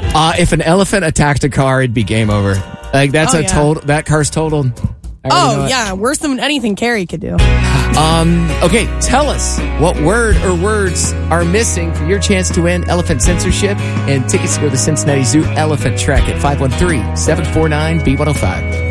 If an elephant attacked a car, it'd be game over. Like that's that car's totaled. Worse than anything Carrie could do. Okay, tell us what word or words are missing for your chance to win elephant censorship and tickets to go to the Cincinnati Zoo Elephant Trek at 513-749-B105.